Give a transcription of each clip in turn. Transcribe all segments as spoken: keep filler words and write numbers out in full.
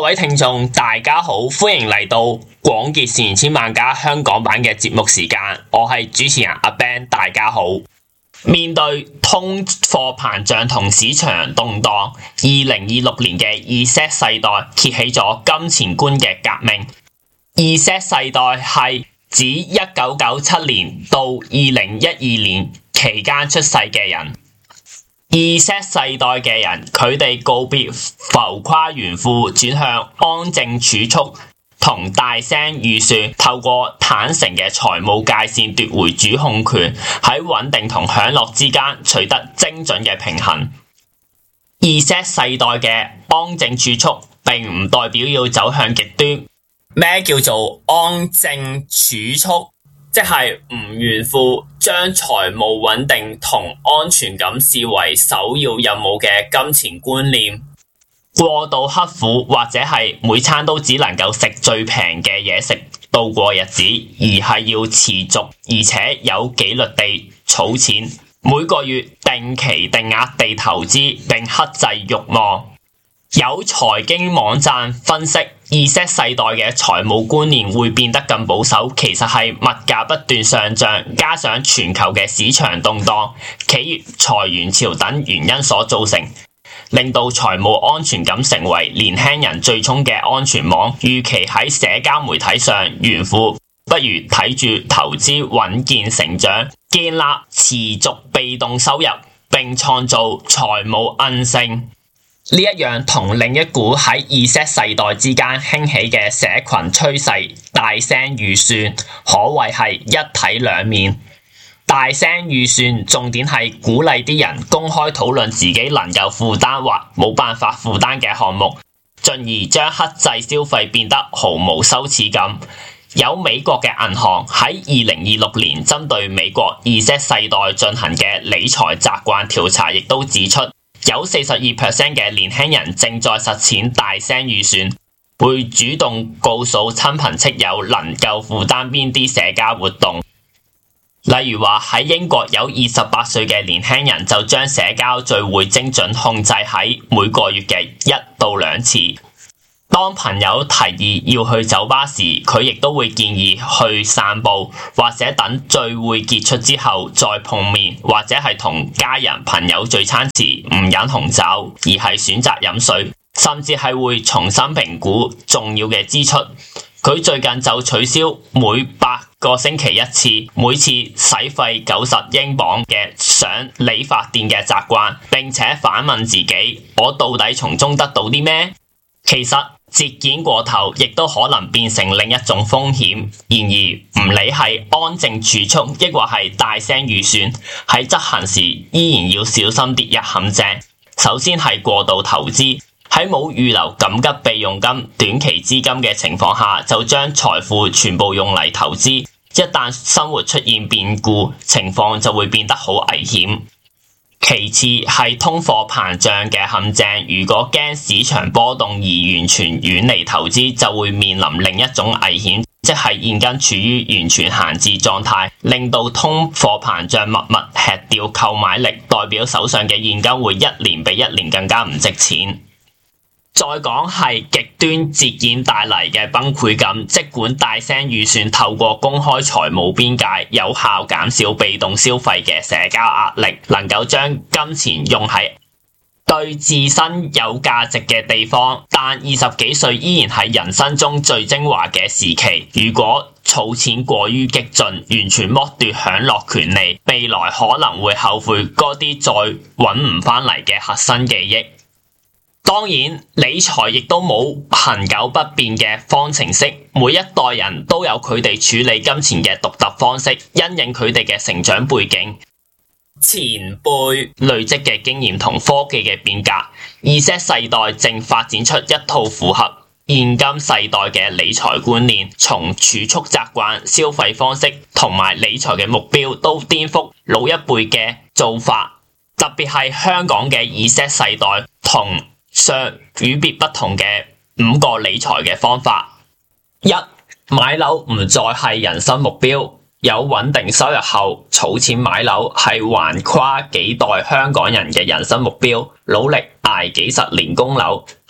位聽眾大家好，歡迎嚟到廣結善言千萬家香港版嘅節目時間，我係主持人阿 Ben， 大家好。面對通貨膨脹同市場動盪，二零二六年嘅 Z 世代揭起咗金錢觀嘅革命。Z 世代係指一九九七年到二零一二年期間出世嘅人。Z 世代嘅人，佢哋告別浮誇炫富，轉向安靜儲蓄同大聲預算，透過坦誠嘅財務界線奪回主控權，喺穩定同享樂之間取得精準嘅平衡。Z 世代嘅安靜儲蓄並唔代表要走向極端。咩叫做安靜儲蓄？即係唔炫富，將財務穩定同安全感視為首要任務嘅金錢觀念。過度刻苦或者係每餐都只能夠食最平嘅嘢食度過日子，而係要持續而且有紀律地儲錢，每個月定期定額地投資並克制慾望。有財經網站分析，Z 世代嘅財務觀念會變得更保守，其實係物價不斷上漲，加上全球嘅市場動盪、企業裁員潮等原因所造成，令到財務安全感成為年輕人最終嘅安全網。與其喺社交媒體上炫富，不如睇住投資穩健成長，建立持續被動收入，並創造財務韌性。呢一樣同另一股喺 Z 世代之間興起嘅社群趨勢大聲預算可謂係一體兩面。大聲預算重點係鼓勵啲人公開討論自己能夠負擔或冇辦法負擔嘅項目，進而將克制消費變得毫無羞恥感。有美國嘅銀行喺二零二六年針對美國 Z 世代進行嘅理財習慣調查，亦都指出有 百分之四十二 嘅年輕人正在實踐大聲預算，會主動告訴親朋戚友能夠負擔邊啲社交活動。例如話喺英國有二十八歲嘅年輕人就將社交聚會精準控制喺每個月嘅一到兩次。當朋友提議要去酒吧時，佢亦都會建議去散步，或者等聚會結束之後再碰面，或者係同家人朋友聚餐時唔飲紅酒，而係選擇飲水，甚至係會重新評估重要嘅支出。佢最近就取消每八個星期一次，每次使費九十英鎊嘅上理髮店嘅習慣，並且反問自己：我到底從中得到啲咩？其實節儉過頭亦都可能變成另一種風險。然而唔理係安靜儲蓄抑或係大聲預算，喺執行時依然要小心跌入陷阱。首先係過度投資，喺冇預留緊急備用金、短期資金嘅情況下，就將財富全部用嚟投資，一旦生活出現變故，情況就會變得好危險。其次係通貨膨脹嘅陷阱，如果驚市場波動而完全遠離投資，就會面臨另一種危險，即係現金處於完全閒置狀態，令到通貨膨脹默默吃掉購買力，代表手上嘅現金會一年比一年更加唔值錢。再講係極端節儉帶嚟嘅崩潰感，即管大聲預算透過公開財務邊界，有效減少被動消費嘅社交壓力，能夠將金錢用喺對自身有價值嘅地方，但二十幾歲依然係人生中最精華嘅時期。如果儲錢過於激進，完全剝奪享樂權利，未來可能會後悔嗰啲再搵唔返嚟嘅核心記憶。當然，理財亦都冇恆久不變嘅方程式，每一代人都有佢哋處理金錢嘅獨特方式，因應佢哋嘅成長背景、前輩累積嘅經驗同科技嘅變革。Z 世代正發展出一套符合現今世代嘅理財觀念，從儲蓄習慣、消費方式同埋理財嘅目標都顛覆老一輩嘅做法，特別係香港嘅Z 世代同上與別不同嘅五個理財嘅方法。一、買樓唔再係人生目標，有穩定收入後儲錢買樓係橫跨幾代香港人嘅人生目標，努力捱幾十年供樓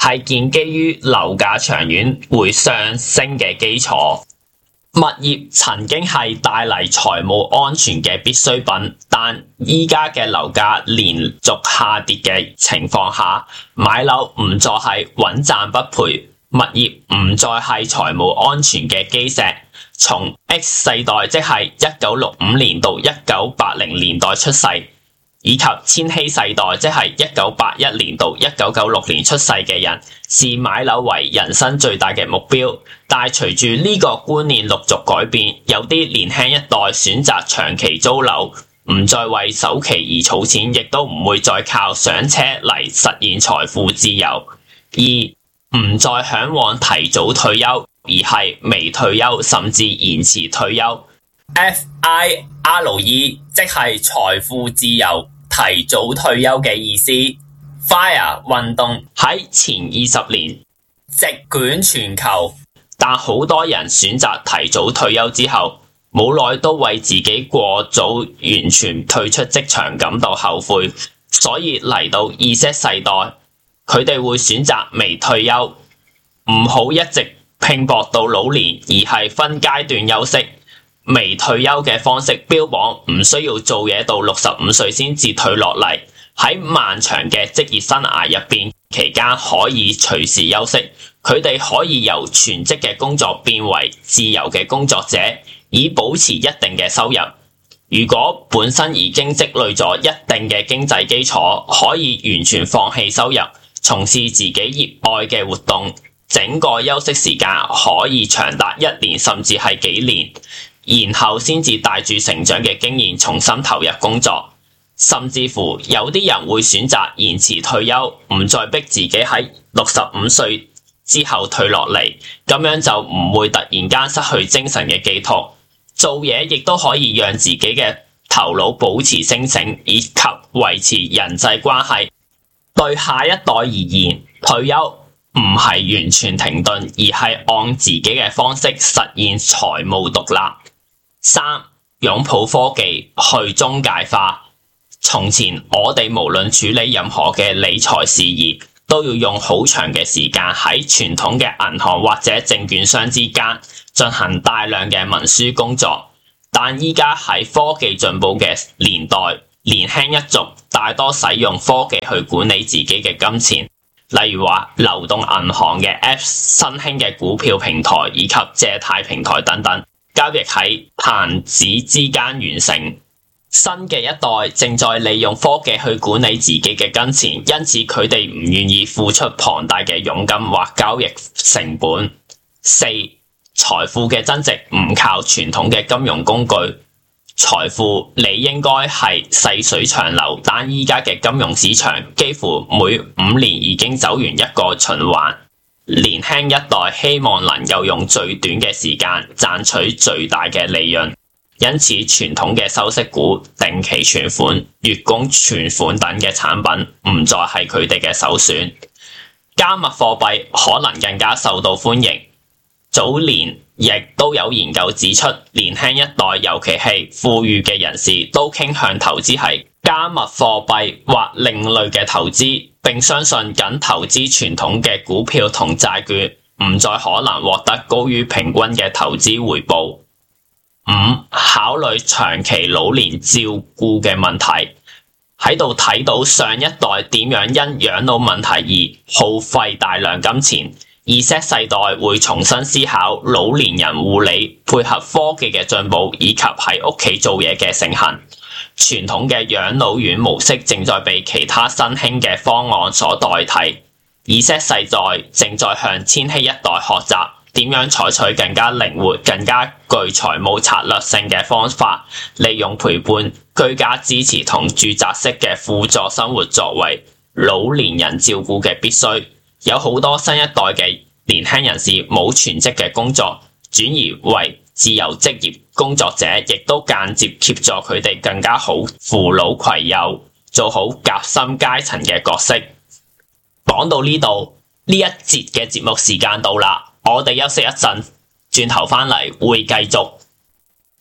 係建基於樓價長遠會上升嘅基礎。物業曾經係帶嚟財務安全嘅必需品，但依家嘅樓價連續下跌嘅情況下，買樓唔再係穩賺不賠，物業唔再係財務安全嘅基石。從 X 世代，即係一九六五年到一九八零年代出世，以及千禧世代，即係一九八一年到一九九六年出世嘅人，視買樓為人生最大嘅目標。但係隨住呢個觀念陸續改變，有啲年輕一代選擇長期租樓，唔再為首期而儲錢，亦都唔會再靠上車嚟實現財富自由，而唔再向往提早退休，而係微退休甚至延遲退休。F I R E 即係財富自由、提早退休嘅意思。Fire 運動喺前二十年席捲全球，但好多人選擇提早退休之後，冇耐都為自己過早完全退出職場感到後悔，所以嚟到 Z 世代，佢哋會選擇微退休，唔好一直拼搏到老年，而係分階段休息。微退休嘅方式標榜唔需要做嘢到六十五歲先至退落嚟，喺漫長嘅職業生涯入邊期間可以隨時休息。佢哋可以由全職嘅工作變為自由嘅工作者，以保持一定嘅收入。如果本身已經積累咗一定嘅經濟基礎，可以完全放棄收入，從事自己熱愛嘅活動，整個休息時間可以長達一年甚至係幾年，然後先至帶住成長嘅經驗重新投入工作。甚至乎有啲人會選擇延遲退休，唔再逼自己喺六十五歲之後退落嚟，咁樣就唔會突然間失去精神嘅寄託。做嘢亦都可以讓自己嘅頭腦保持清醒，以及維持人際關係。對下一代而言，退休唔係完全停頓，而係按自己嘅方式實現財務獨立。三、擁抱科技，去中介化。從前我哋無論處理任何嘅理財事宜，都要用好長嘅時間喺傳統嘅銀行或者證券商之間進行大量嘅文書工作。但依家喺科技進步嘅年代，年輕一族大多使用科技去管理自己嘅金錢，例如話流動銀行嘅 App、新興嘅股票平台以及借貸平台等等，交易喺彈指之間完成。新嘅一代正在利用科技去管理自己嘅金錢，因此佢哋唔願意付出龐大嘅佣金或交易成本。四、財富嘅增值唔靠傳統嘅金融工具，財富理應該係細水長流，但依家嘅金融市場幾乎每五年已經走完一個循環。年輕一代希望能夠用最短嘅時間賺取最大嘅利潤。因此，傳統嘅收息股、定期存款、月供存款等嘅產品唔再係佢哋嘅首選。加密貨幣可能更加受到歡迎。早年亦都有研究指出，年輕一代尤其係富裕嘅人士都傾向投資係加密貨幣或另類嘅投資，並相信僅投資傳統嘅股票同債券唔再可能獲得高於平均嘅投資回報。五、考慮長期老年照顧嘅問題。喺度睇到上一代點樣因養老問題而耗費大量金錢，Z 世代會重新思考老年人護理，配合科技嘅進步以及喺屋企做嘢嘅盛行。傳統嘅養老院模式正在被其他新興嘅方案所代替。Z 世代正在向千禧一代學習點樣採取更加靈活、更加具財務策略性嘅方法，利用陪伴、居家支持同住宅式嘅輔助生活作為老年人照顧嘅必須。有好多新一代嘅年輕人士冇全職嘅工作，轉移為自由職業工作者，亦都間接協助佢哋更加好扶老攜幼，做好夾心階層嘅角色。講到呢度，呢一節嘅節目時間到啦。我哋休息一陣，轉頭返嚟會繼續。